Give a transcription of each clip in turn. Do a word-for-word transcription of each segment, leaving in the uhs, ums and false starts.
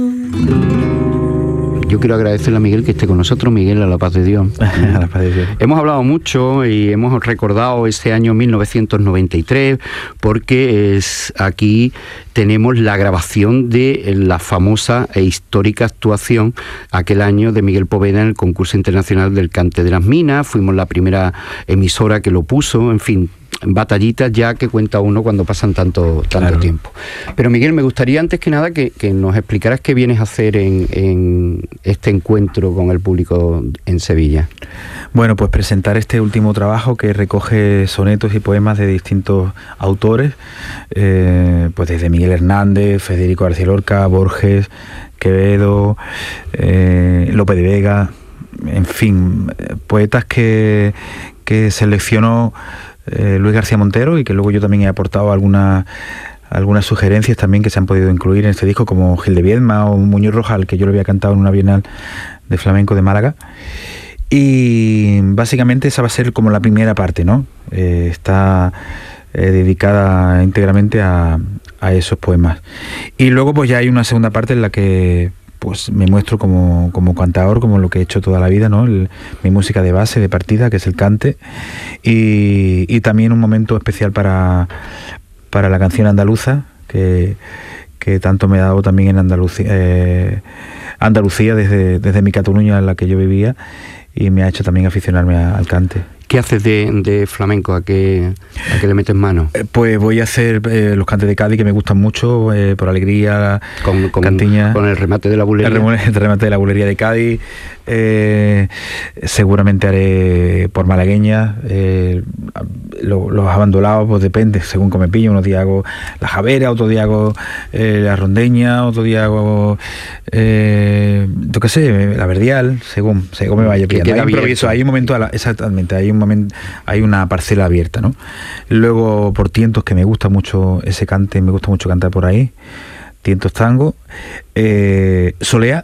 Yo quiero agradecerle a Miguel que esté con nosotros. Miguel, a la paz de Dios. A la paz de Dios. Hemos hablado mucho y hemos recordado ese año mil novecientos noventa y tres porque es, aquí tenemos la grabación de la famosa e histórica actuación aquel año de Miguel Poveda en el concurso internacional del Cante de las Minas. Fuimos la primera emisora que lo puso, en fin, batallitas ya que cuenta uno cuando pasan tanto, tanto claro. tiempo. Pero Miguel, me gustaría antes que nada que, que nos explicaras qué vienes a hacer en, en este encuentro con el público en Sevilla. Bueno, pues presentar este último trabajo que recoge sonetos y poemas de distintos autores, eh, pues desde Miguel Hernández, Federico García Lorca, Borges, Quevedo, eh, Lope de Vega, en fin, poetas que, que seleccionó Eh, Luis García Montero y que luego yo también he aportado algunas algunas sugerencias también que se han podido incluir en este disco, como Gil de Viedma o Muñoz Rojas, al que yo lo había cantado en una Bienal de Flamenco de Málaga. Y básicamente esa va a ser como la primera parte, ¿no? Eh, está eh, dedicada íntegramente a, a esos poemas. Y luego pues ya hay una segunda parte en la que pues me muestro como, como cantador, como lo que he hecho toda la vida, ¿no? El, mi música de base, de partida, que es el cante, y, y también un momento especial para, para la canción andaluza, que, que tanto me ha dado también en Andalucía, eh, Andalucía desde, desde mi Cataluña en la que yo vivía, y me ha hecho también aficionarme a, al cante. ¿Qué haces de, de flamenco? ¿A qué, ¿A qué le metes mano? Eh, pues voy a hacer eh, los cantes de Cádiz, que me gustan mucho, eh, por alegría, con, con, cantiña. Con el remate de la bulería. El, el remate de la bulería de Cádiz. Eh, seguramente haré por malagueña. Eh, lo, los abandolados, pues depende, según como me pillo. Unos días hago la javera, otro día hago eh, la rondeña, otro día hago, eh, yo qué sé, la verdial, según, según me vaya pillando. Hay improviso, hay un momento, a la, exactamente, hay un momento, hay una parcela abierta, ¿no? Luego por tientos, que me gusta mucho ese cante, me gusta mucho cantar por ahí, tientos tango, eh, solea,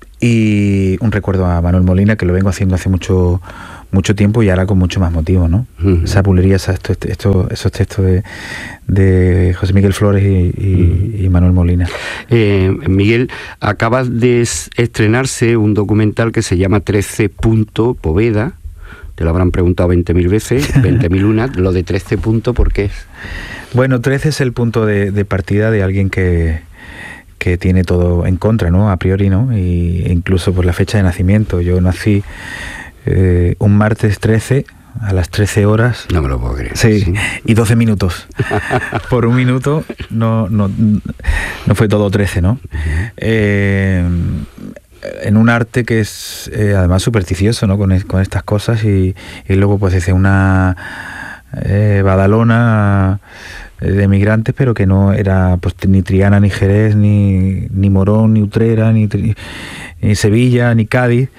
y un recuerdo a Manuel Molina, que lo vengo haciendo hace mucho mucho tiempo y ahora con mucho más motivo, ¿no? Uh-huh. Esa bulería, esa, esto, esto, esos textos de, de José Miguel Flores y, y, uh-huh. y Manuel Molina. Eh, Miguel, acabas de estrenarse un documental que se llama trece punto Poveda. Te lo habrán preguntado veinte mil veces, veinte mil una. Lo de trece punto, ¿por qué es? Bueno, trece es el punto de, de partida de alguien que que tiene todo en contra, ¿no? A priori, ¿no? Y incluso por la fecha de nacimiento. Yo nací eh, un martes trece a las trece horas. No me lo puedo creer. Sí, ¿sí? Y doce minutos. Por un minuto no, no, no fue todo trece, ¿no? Uh-huh. Eh, en un arte que es eh, además supersticioso, ¿no? Con, con estas cosas y, y luego pues desde una eh, Badalona de emigrantes, pero que no era pues ni Triana, ni Jerez, ni, ni Morón, ni Utrera, ni, ni Sevilla, ni Cádiz,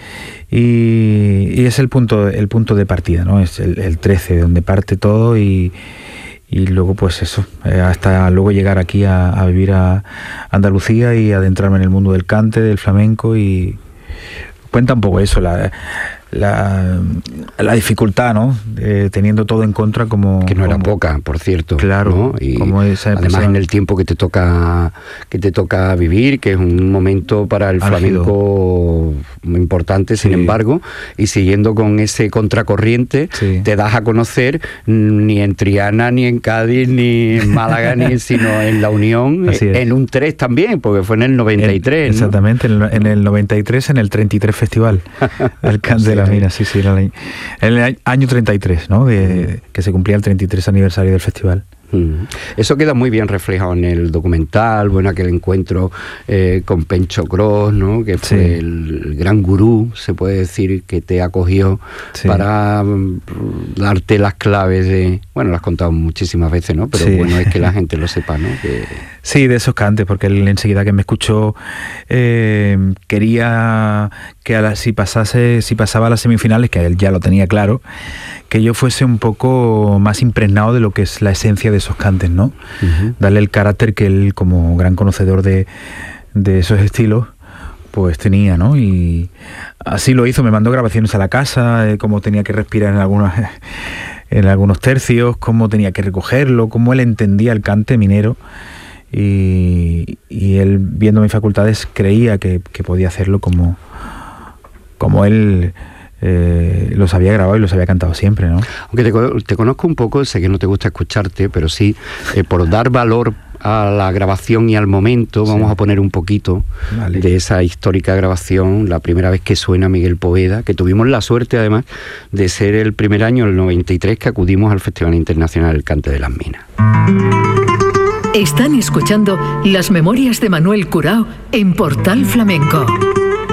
y, y es el punto el punto de partida, ¿no? Es el, el trece, donde parte todo, y, y luego pues eso, eh, hasta luego llegar aquí a, a vivir a Andalucía y adentrarme en el mundo del cante, del flamenco, y cuenta un poco eso, la La, la dificultad, ¿no? Eh, teniendo todo en contra, como que no era como, poca, por cierto, claro, ¿no? Y como esa además empezaba, en el tiempo que te toca que te toca vivir, que es un momento para el flamenco muy importante, sin sí. embargo, y siguiendo con ese contracorriente, sí. te das a conocer ni en Triana, ni en Cádiz, ni en Málaga, ni sino en La Unión, en un tres también, porque fue en el noventa y tres, en, ¿no? Exactamente, en el, en el noventa y tres, en el treinta y tres Festival, el Cante de la Mina, sí, sí, en el año treinta y tres, ¿no? De, que se cumplía el treinta y tres aniversario del festival. Eso queda muy bien reflejado en el documental, bueno, aquel encuentro eh, con Pencho Cross, ¿no? Que fue sí. el, el gran gurú, se puede decir, que te acogió sí. para um, darte las claves de, bueno, lo has contado muchísimas veces, ¿no? Pero sí. bueno, es que la gente lo sepa, ¿no? Que... Sí, de esos cantes, porque él enseguida que me escuchó eh, quería que a la, si pasase, si pasaba a las semifinales, que él ya lo tenía claro, que yo fuese un poco más impregnado de lo que es la esencia de esos cantes, ¿no? Uh-huh. Darle el carácter que él, como gran conocedor de, de esos estilos, pues tenía, ¿no? Y así lo hizo, me mandó grabaciones a la casa, eh, cómo tenía que respirar en algunos, en algunos tercios, cómo tenía que recogerlo, cómo él entendía el cante minero, y, y él, viendo mis facultades, creía que, que podía hacerlo como, como él eh, los había grabado y los había cantado siempre, ¿no? Aunque te, te conozco un poco, sé que no te gusta escucharte, pero sí, eh, por dar valor a la grabación y al momento, vamos sí. a poner un poquito vale. de esa histórica grabación, la primera vez que suena Miguel Poveda, que tuvimos la suerte además de ser el primer año, el noventa y tres, que acudimos al Festival Internacional El Cante de las Minas. Están escuchando Las Memorias de Manuel Curao en Portal Flamenco.